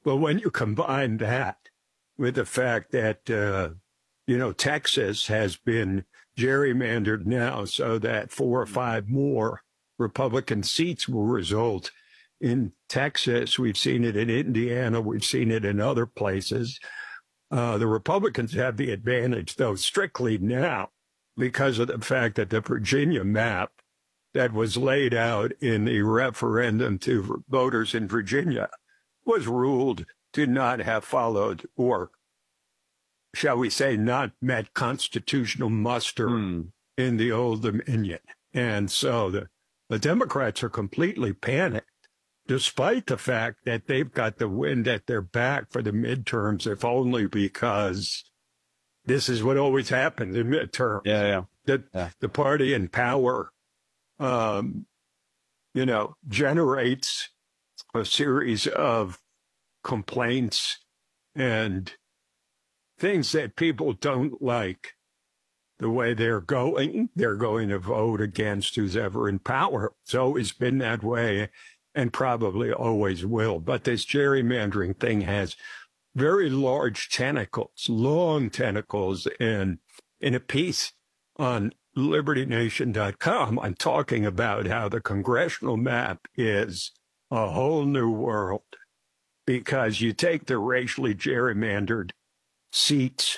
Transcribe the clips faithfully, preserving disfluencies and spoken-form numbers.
Well, when you combine that with the fact that, uh, you know, Texas has been gerrymandered now so that four or five more Republican seats will result in Texas. We've seen it in Indiana. We've seen it in other places. Uh, the Republicans have the advantage, though, strictly now because of the fact that the Virginia map that was laid out in the referendum to voters in Virginia was ruled to not have followed, or shall we say, not met constitutional muster mm. in the Old Dominion. And so the, the Democrats are completely panicked, despite the fact that they've got the wind at their back for the midterms, if only because this is what always happens in midterms. Yeah, yeah. The, yeah. the party in power, um, you know, generates a series of complaints and things that people don't like the way they're going. They're going to vote against who's ever in power. It's always been that way and probably always will. But this gerrymandering thing has very large tentacles, long tentacles. And in a piece on Liberty Nation dot com, I'm talking about how the congressional map is a whole new world, because you take the racially gerrymandered seats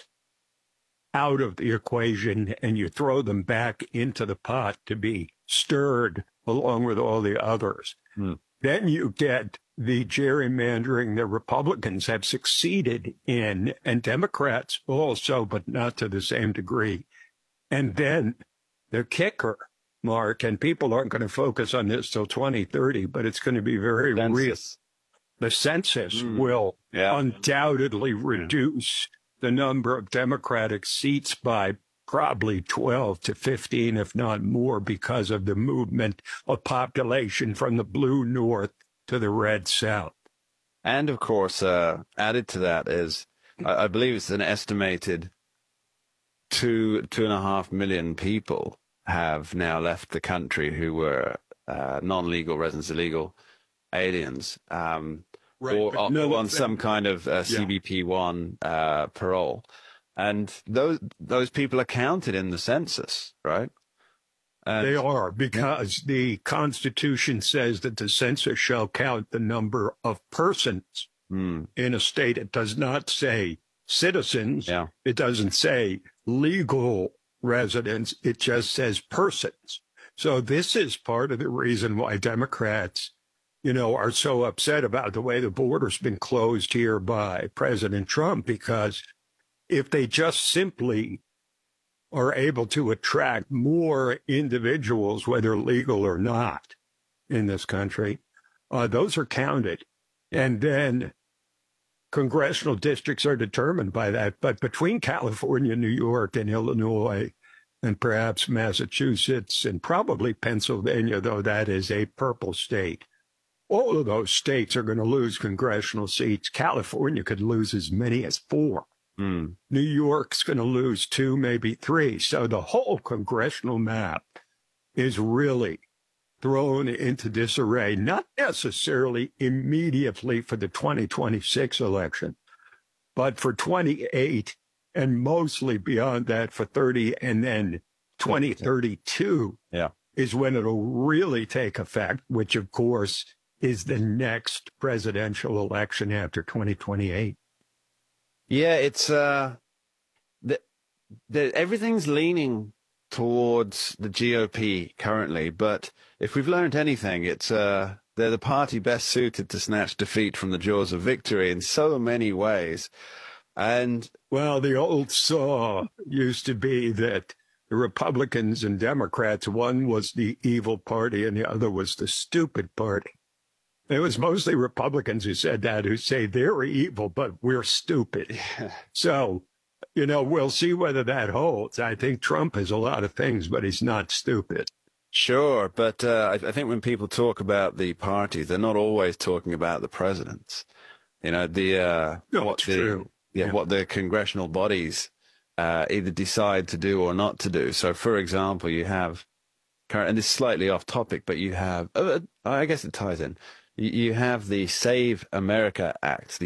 out of the equation and you throw them back into the pot to be stirred along with all the others. Hmm. Then you get the gerrymandering the Republicans have succeeded in, and Democrats also, but not to the same degree. And then the kicker, Mark, and people aren't going to focus on this till twenty thirty, but it's going to be very census. real. The census mm. will yeah. undoubtedly reduce the number of Democratic seats by probably twelve to fifteen, if not more, because of the movement of population from the blue north to the red south. And, of course, uh, added to that is, I, I believe it's an estimated two, two and a half million people have now left the country who were uh, non-legal residents, illegal aliens, um, right, or, or no, on some kind of uh, C B P one uh, parole. And those those people are counted in the census, right? And, they are, because yeah. the Constitution says that the census shall count the number of persons mm. in a state. It does not say citizens. Yeah. It doesn't say legal residents. It just says persons. So this is part of the reason why Democrats, you know, are so upset about the way the border's been closed here by President Trump, because if they just simply are able to attract more individuals, whether legal or not, in this country, uh, those are counted. And then congressional districts are determined by that. But between California, New York, and Illinois, and perhaps Massachusetts, and probably Pennsylvania, though that is a purple state, all of those states are going to lose congressional seats. California could lose as many as four. Mm. New York's going to lose two, maybe three. So the whole congressional map is really thrown into disarray, not necessarily immediately for the twenty twenty-six election, but for twenty-eight, and mostly beyond that for thirty, and then twenty thirty-two yeah. is when it'll really take effect, which, of course, is the next presidential election after twenty twenty-eight. Yeah, it's uh, the, the, everything's leaning towards the G O P currently. But if we've learned anything, it's uh, they're the party best suited to snatch defeat from the jaws of victory in so many ways. And well, the old saw used to be that the Republicans and Democrats, one was the evil party and the other was the stupid party. It was mostly Republicans who said that, who say they're evil, but we're stupid. Yeah. So, you know, we'll see whether that holds. I think Trump has a lot of things, but he's not stupid. Sure, but uh, I, I think when people talk about the parties, they're not always talking about the presidents. You know, the uh, no, what it's the true. Yeah, yeah, what the congressional bodies uh, either decide to do or not to do. So, for example, you have, and this is slightly off topic, but you have, uh, I guess it ties in. You have the Save America Act, the